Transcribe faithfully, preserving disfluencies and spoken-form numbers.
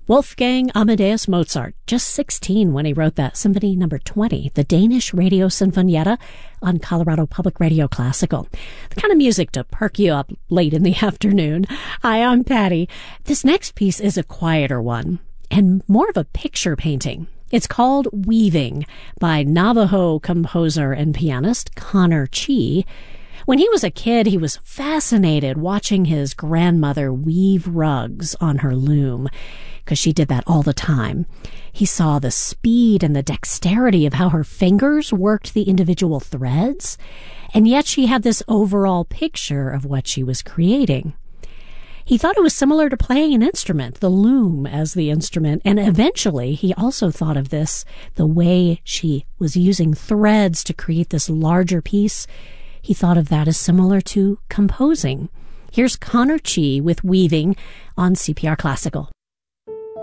Wolfgang Amadeus Mozart, just sixteen when he wrote that Symphony Number twenty, the Danish Radio Sinfonietta on Colorado Public Radio Classical. The kind of music to perk you up late in the afternoon. Hi, I'm Patty. This next piece is a quieter one and more of a picture painting. It's called Weaving by Navajo composer and pianist Connor Chee. When he was a kid, he was fascinated watching his grandmother weave rugs on her loom, because she did that all the time. He saw the speed and the dexterity of how her fingers worked the individual threads, and yet she had this overall picture of what she was creating. He thought it was similar to playing an instrument, the loom as the instrument, and eventually he also thought of this, the way she was using threads to create this larger piece. He thought of that as similar to composing. Here's Connor Chee with Weaving on C P R Classical.